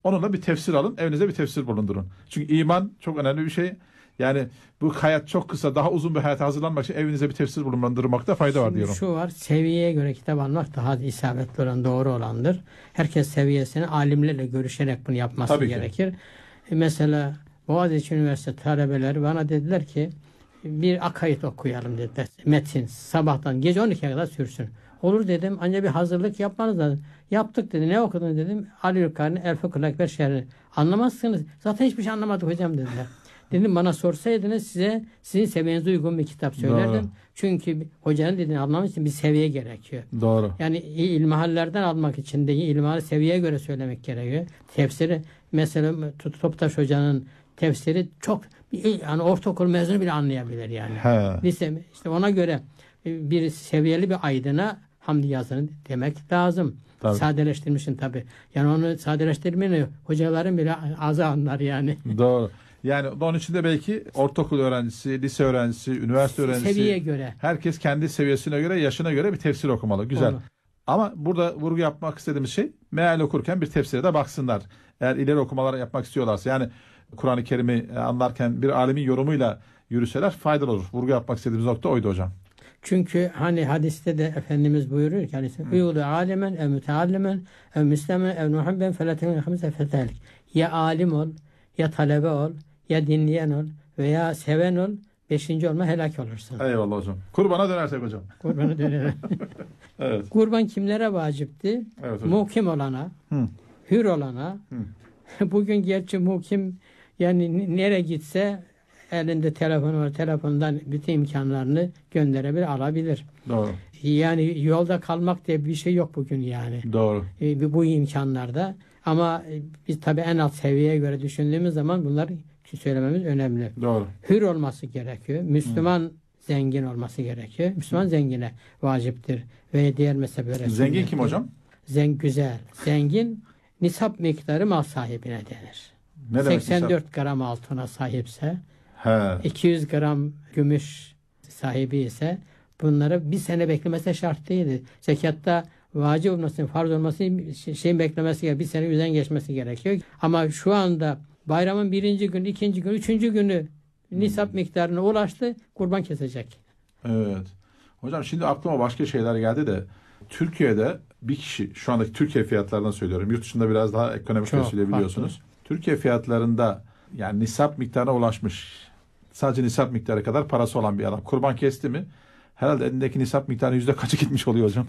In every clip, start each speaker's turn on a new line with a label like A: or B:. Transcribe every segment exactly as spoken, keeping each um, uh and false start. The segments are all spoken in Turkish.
A: Onunla bir tefsir alın, evinizde bir tefsir bulundurun. Çünkü iman çok önemli bir şey. Yani bu hayat çok kısa, daha uzun bir hayata hazırlanmak için evinize bir tefsir bulundurmakta fayda
B: Şimdi
A: var diyorum.
B: şu var, seviyeye göre kitap almak daha isabetli olan, doğru olandır. Herkes seviyesini alimlerle görüşerek bunu yapması
A: Tabii ki.
B: gerekir. E mesela Boğaziçi Üniversitesi talebeleri bana dediler ki bir akaid okuyalım dediler. Metin sabahtan gece on ikiye kadar sürsün. Olur dedim, ancak bir hazırlık yapmanız lazım. Yaptık dedi. Ne okudun dedim. Ali Ülkari'nin El Fıkhul Ekber şerhi. Anlamazsınız. Zaten hiçbir şey anlamadık hocam dediler. Dedim bana sorsaydınız size sizin seviyenize uygun bir kitap söylerdim. Doğru. Çünkü hocanın dediğini anlamak için bir seviye gerekiyor.
A: Doğru.
B: Yani ilmihallerden almak için de ilmihal seviyeye göre söylemek gerekiyor. Tefsiri mesela Toptaş Hoca'nın tefsiri çok yani ortaokul mezunu bile anlayabilir yani. He. Lise işte ona göre bir seviyeli bir aydına Hamdi Yazır'ın demek lazım. Tabii. Sadeleştirmişsin tabii. Yani onu sadeleştirmeyi hocaların bile azı anlar yani.
A: Doğru. Yani onun için de belki ortaokul öğrencisi, lise öğrencisi, üniversite öğrencisi.
B: Seviyeye göre.
A: Herkes kendi seviyesine göre, yaşına göre bir tefsir okumalı. Güzel. Onu. Ama burada vurgu yapmak istediğimiz şey, meal okurken bir tefsire de baksınlar. Eğer ileri okumalar yapmak istiyorlarsa. Yani Kur'an-ı Kerim'i anlarken bir alimin yorumuyla yürüseler faydalı olur. Vurgu yapmak istediğimiz nokta oydu hocam.
B: Çünkü hani hadiste de Efendimiz buyuruyor ki "Uyudu alemen ev müteallimen ev müslemen ev muhabben feletemin hamse fetelik." Ya alim ol, ya talebe ol, ya dinleyen ol veya seven ol. Beşinci olma helak olursun.
A: Eyvallah hocam. Kurbana dönersek hocam.
B: Kurbana dönelim.
A: Evet.
B: Kurban kimlere vacipti?
A: Evet,
B: muhkim olana, Hı. hür olana. Hı. Bugün gerçi muhkim yani nereye gitse elinde telefonu var. Telefondan bütün imkanlarını gönderebilir, alabilir.
A: Doğru.
B: Yani yolda kalmak diye bir şey yok bugün yani.
A: Doğru.
B: E, bu imkanlarda. Ama biz tabii en alt seviyeye göre düşündüğümüz zaman bunları söylememiz önemli.
A: Doğru.
B: Hür olması gerekiyor. Müslüman Hı. zengin olması gerekiyor. Müslüman Hı. zengine vaciptir. Ve diğer mezheplere.
A: Zengin kim hocam?
B: Zen güzel. Zengin nisap miktarı mal sahibine denir.
A: Ne
B: seksen dört nisap? Gram altına sahipse, He. iki yüz gram gümüş sahibi ise bunları bir sene beklemesi şart değildir. Zekatta vacip olması, farz olması şeyin beklemesi gerekiyor. Bir sene üzerinden geçmesi gerekiyor. Ama şu anda bayramın birinci günü, ikinci günü, üçüncü günü nisap hmm. miktarına ulaştı, kurban kesecek.
A: Evet. Hocam şimdi aklıma başka şeyler geldi de Türkiye'de bir kişi, şu andaki Türkiye fiyatlarından söylüyorum. Yurt dışında biraz daha ekonomik söyleyebiliyorsunuz. Türkiye fiyatlarında yani nisap miktarına ulaşmış, sadece nisap miktarı kadar parası olan bir adam kurban kesti mi? Herhalde elindeki nisap miktarının yüzde kaçı gitmiş oluyor hocam?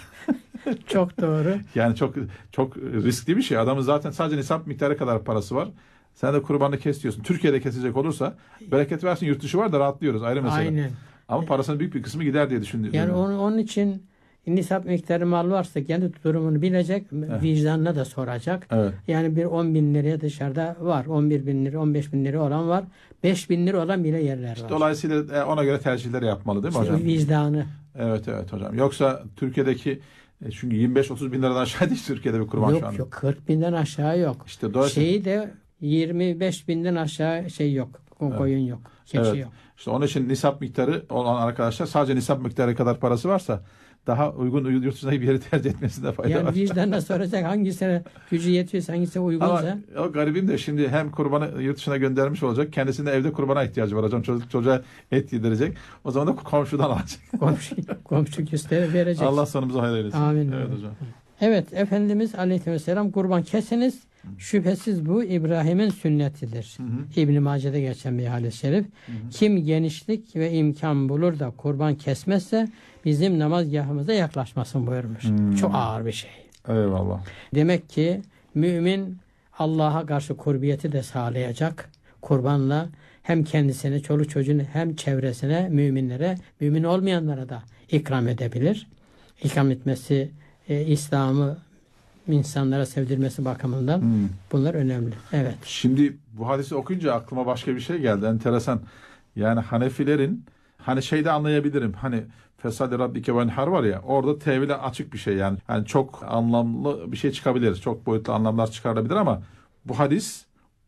B: Çok doğru.
A: Yani çok çok riskli bir şey. Adamın zaten sadece nisap miktarı kadar parası var. Sen de kurbanını kes diyorsun. Türkiye'de kesecek olursa bereket versin, yurt dışı var da rahatlıyoruz. Ayrı mesele.
B: Aynen.
A: Ama parasının büyük bir kısmı gider diye düşünüyorum.
B: Yani onun, onun için nisap miktarı mal varsa kendi durumunu bilecek, evet. vicdanına da soracak. Evet. Yani bir on bin liraya dışarıda var. on bir bin lira, on beş bin lira olan var. beş bin lira olan bile yerler var.
A: Dolayısıyla ona göre tercihleri yapmalı değil mi
B: işte
A: hocam?
B: Vicdanı.
A: Evet evet hocam. Yoksa Türkiye'deki çünkü yirmi beş otuz bin liradan aşağı değil Türkiye'de bir kurban
B: yok,
A: şu anda.
B: Yok kırk binden aşağı yok.
A: İşte dolayısıyla...
B: Şeyi de yirmi beş binden aşağı şey yok. Koyun evet. yok. Keçi evet. yok.
A: İşte onun için nisap miktarı olan arkadaşlar sadece nisap miktarı kadar parası varsa daha uygun yurt dışına bir yeri tercih etmesinde fayda
B: yani
A: var.
B: Yani vicdanına soracak hangisine gücü yetiyorsa hangisine uygunsa.
A: Ama o garibim de şimdi hem kurbanı yurt dışına göndermiş olacak. Kendisinde evde kurbana ihtiyacı var hocam. Çocuk, çocuğa et yedirecek. O zaman da komşudan alacak.
B: Komşu, komşu gösterip verecek.
A: Allah sonumuzu hayır eylesin.
B: Amin.
A: Evet hocam.
B: Evet Efendimiz Aleyhisselam kurban kesiniz. Şüphesiz bu İbrahim'in sünnetidir. İbn-i Mace'de geçen bir hadis-i şerif. Hı hı. Kim genişlik ve imkan bulur da kurban kesmezse bizim namazgahımıza yaklaşmasın buyurmuş. Hı. Çok ağır bir şey.
A: Eyvallah.
B: Demek ki mümin Allah'a karşı kurbiyeti de sağlayacak. Kurbanla hem kendisine, çoluk çocuğuna hem çevresine, müminlere, mümin olmayanlara da ikram edebilir. İkram etmesi e, İslam'ı insanlara sevdirmesi bakımından hmm. bunlar önemli. Evet.
A: Şimdi bu hadisi okuyunca aklıma başka bir şey geldi. Enteresan. Yani Hanefilerin hani şeyde anlayabilirim. Hani Fesali Rabbike ve Enhar var ya orada tevhile açık bir şey yani. Yani çok anlamlı bir şey çıkabilir. Çok boyutlu anlamlar çıkarılabilir ama bu hadis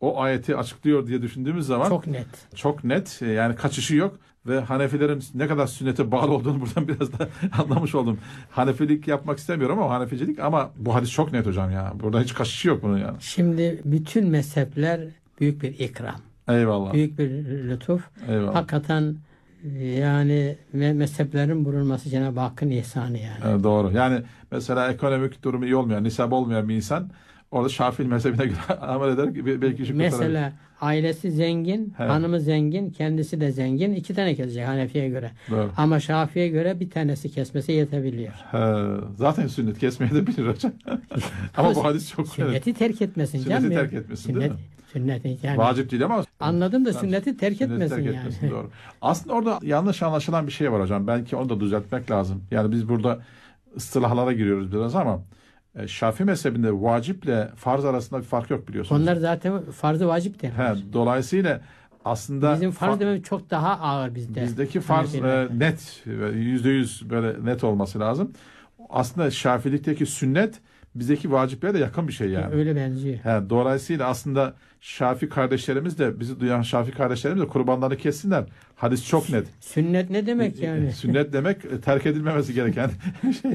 A: o ayeti açıklıyor diye düşündüğümüz zaman
B: çok net.
A: Çok net. Yani kaçışı yok ve Hanefilerin ne kadar sünnete bağlı olduğunu buradan biraz da anlamış oldum. Hanefilik yapmak istemiyorum ama Haneficilik, ama bu hadis çok net hocam ya. Burada hiç kaçışı yok bunun yani.
B: Şimdi bütün mezhepler büyük bir ikram.
A: Eyvallah.
B: Büyük bir lütuf.
A: Eyvallah.
B: Hakikaten yani mezheplerin bulunması Cenab-ı Hakk'ın ihsanı yani.
A: Evet, doğru. Yani mesela ekonomik durumu iyi olmayan, nisab olmayan bir insan orada Şafii mezhebine göre amel eder. Belki işi
B: mesela
A: kurtarabilir.
B: ailesi zengin,
A: He.
B: hanımı zengin, kendisi de zengin. İki tane kesecek Hanefi'ye göre.
A: Doğru.
B: Ama Şafii'ye göre bir tanesi kesmesi yetebiliyor.
A: He, zaten sünnet kesmeyi de bilir hocam. Ama bu hadis çok
B: Sünneti terk etmesin
A: Sünneti
B: canım.
A: terk etmesin,
B: Sünnet,
A: değil mi?
B: Sünneti yani.
A: Vacip değil ama
B: Anladım da
A: Yani
B: sünneti terk
A: sünneti
B: etmesin
A: terk
B: yani.
A: etmesin, doğru. Aslında orada yanlış anlaşılan bir şey var hocam. Belki onu da düzeltmek lazım. Yani biz burada ıstılahlara giriyoruz biraz ama e, Şafii mezhebinde vaciple farz arasında bir fark yok, biliyorsunuz.
B: Onlar zaten farzı vacip derler.
A: He, dolayısıyla aslında
B: Bizim farz
A: fa-
B: dememiz çok daha ağır bizde.
A: bizdeki farz e, net ve yüzde yüz böyle net olması lazım. Aslında Şafilikteki sünnet bizdeki vaciplere de yakın bir şey yani.
B: Öyle benziyor.
A: He, dolayısıyla aslında Şafii kardeşlerimiz de, bizi duyan Şafii kardeşlerimiz de kurbanlarını kessinler. Hadis çok net.
B: Sünnet ne demek yani?
A: Sünnet demek e, terk edilmemesi gereken şey.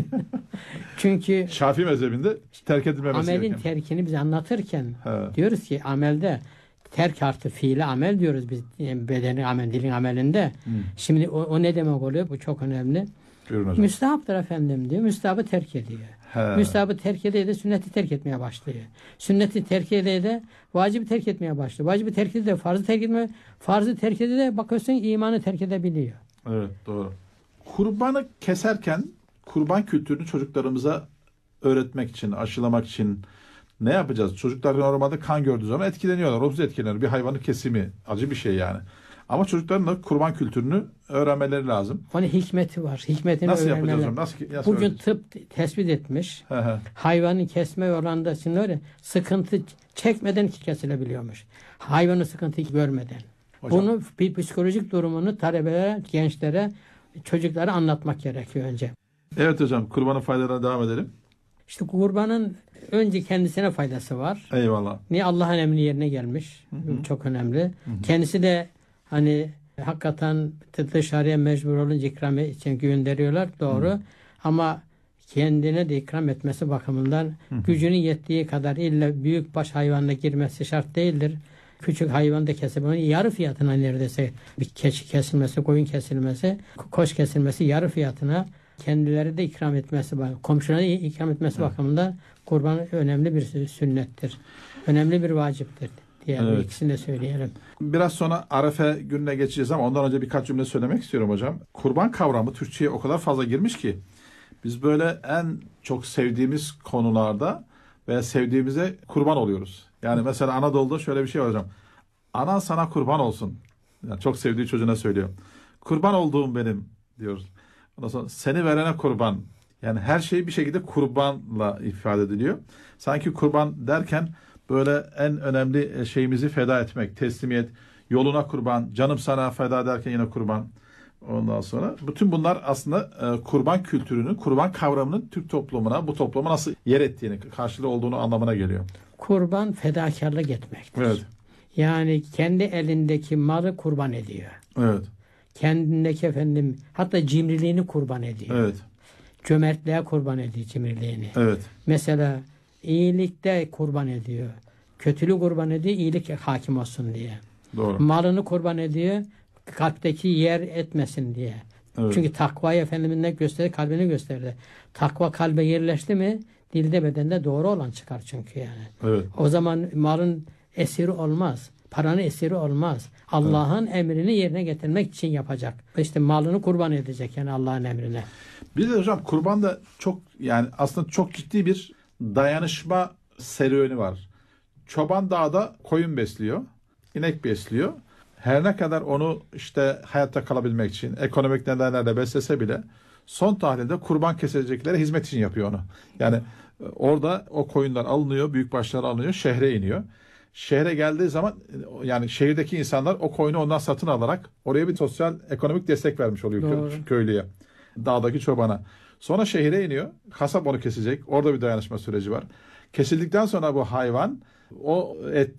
B: Çünkü
A: Şafii mezhebinde terk edilmemesi
B: amelin
A: gereken.
B: terkini biz anlatırken
A: He.
B: diyoruz ki amelde terk artı fiili amel diyoruz biz, yani bedeni amel, dilin amelinde.
A: Hı.
B: Şimdi o, o ne demek oluyor? Bu çok önemli.
A: Buyurun hocam.
B: Müstahaptır efendim diyor. Müstahabı terk ediyor.
A: He.
B: Müstahabı terk ediyor de sünneti terk etmeye başlıyor. Sünneti terk ediyor de vacibi terk etmeye başlıyor. Vacibi terk ediyor de farzı terk etmeye, farzı terk ediyor de bakıyorsun imanı terk edebiliyor.
A: Evet, doğru. Kurbanı keserken kurban kültürünü çocuklarımıza öğretmek için, aşılamak için ne yapacağız? Çocuklar normalde kan gördüğü zaman etkileniyorlar. Olumsuz etkileniyor. Bir hayvanın kesimi acı bir şey yani. Ama çocukların da kurban kültürünü öğrenmeleri lazım.
B: Onun hikmeti var. Hikmetini
A: Nasıl
B: öğrenmeler.
A: yapacağız onu? Nasıl, nasıl
B: Bugün
A: öğreneceğiz?
B: tıp tespit etmiş.
A: He he.
B: Hayvanın kesme oranında şimdi öyle sıkıntı çekmeden kesilebiliyormuş. Hayvanın sıkıntı görmeden.
A: Hocam.
B: Bunu bir psikolojik durumunu talebelere, gençlere, çocuklara anlatmak gerekiyor önce.
A: Evet hocam, kurbanın faydalarına devam edelim.
B: İşte kurbanın önce kendisine faydası var.
A: Eyvallah.
B: Niye? Allah'ın emri yerine gelmiş.
A: Hı hı.
B: Bu çok önemli.
A: Hı hı.
B: Kendisi de hani hakikaten dışarıya mecbur olunca ikram için gönderiyorlar. Doğru.
A: Hı.
B: Ama kendine de ikram etmesi bakımından
A: Hı hı.
B: gücünün yettiği kadar illa büyük baş hayvanla girmesi şart değildir. Küçük hayvan da kesebilir. Yarı fiyatına neredeyse bir keçi kesilmesi, koyun kesilmesi, koç kesilmesi yarı fiyatına kendileri de ikram etmesi, komşularına ikram etmesi
A: Evet.
B: bakımından kurban önemli bir sünnettir. Önemli bir vaciptir diye
A: Evet.
B: ikisini de söyleyelim.
A: Biraz sonra Arefe gününe geçeceğiz ama ondan önce birkaç cümle söylemek istiyorum hocam. Kurban kavramı Türkçe'ye o kadar fazla girmiş ki biz böyle en çok sevdiğimiz konularda veya sevdiğimize kurban oluyoruz. Yani mesela Anadolu'da şöyle bir şey var hocam. Anan sana kurban olsun. Yani çok sevdiği çocuğuna söylüyor. Kurban olduğum benim diyoruz. Ondan sonra seni verene kurban. Yani her şey bir şekilde kurbanla ifade ediliyor. Sanki kurban derken böyle en önemli şeyimizi feda etmek, teslimiyet, yoluna kurban, canım sana feda ederken yine kurban. Ondan sonra bütün bunlar aslında e, kurban kültürünün, kurban kavramının Türk toplumuna, bu topluma nasıl yer ettiğini, karşılığı olduğunu anlamına geliyor.
B: Kurban fedakarlık etmektir.
A: Evet.
B: Yani kendi elindeki malı kurban ediyor.
A: Evet.
B: Kendindeki efendim hatta cimriliğini kurban ediyor.
A: Evet.
B: Cömertliğe kurban ediyor cimriliğini.
A: Evet.
B: Mesela iyilikte kurban ediyor. Kötülük kurban ediyor, iyilik hakim olsun diye.
A: Doğru.
B: Malını kurban ediyor, kalpteki yer etmesin diye.
A: Evet.
B: Çünkü takvayı Efendimiz ne gösterdi? Kalbini gösterdi. Takva kalbe yerleşti mi dilde bedende doğru olan çıkar çünkü yani.
A: Evet.
B: O zaman malın esiri olmaz. Paranın esiri olmaz. Allah'ın evet. emrini yerine getirmek için yapacak. İşte malını kurban edecek yani Allah'ın emrine.
A: Bir de hocam kurban da çok yani aslında çok ciddi bir dayanışma serüveni var. Çoban dağda koyun besliyor, inek besliyor. Her ne kadar onu işte hayatta kalabilmek için ekonomik nedenlerle beslese bile son tahlilde kurban keseceklere hizmet için yapıyor onu. Yani orada o koyunlar alınıyor, büyükbaşlar alınıyor, şehre iniyor. Şehre geldiği zaman yani şehirdeki insanlar o koyunu ondan satın alarak oraya bir sosyal ekonomik destek vermiş oluyor
B: Doğru.
A: köylüye, dağdaki çobana. Sonra şehire iniyor, kasap onu kesecek, orada bir dayanışma süreci var. Kesildikten sonra bu hayvan o etten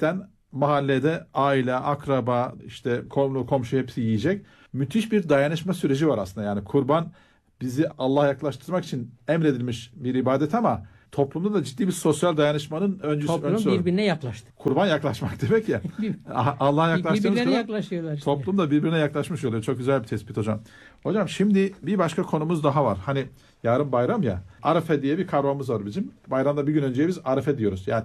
A: mahallede aile, akraba, işte komşu, komşu hepsi yiyecek. Müthiş bir dayanışma süreci var aslında. Yani kurban bizi Allah'a yaklaştırmak için emredilmiş bir ibadet ama toplumda da ciddi bir sosyal dayanışmanın öncüsü.
B: Toplum
A: öncüsü
B: birbirine yaklaştı.
A: Kurban yaklaşmak demek ya. Allah'a yaklaştığımız
B: Birbirlerine
A: kadar
B: yaklaşıyorlar işte.
A: toplum da birbirine yaklaşmış oluyor. Çok güzel bir tespit hocam. Hocam şimdi bir başka konumuz daha var. Hani yarın bayram ya. Arefe diye bir kavramımız var bizim. Bayramda bir gün önce biz Arefe diyoruz. Yani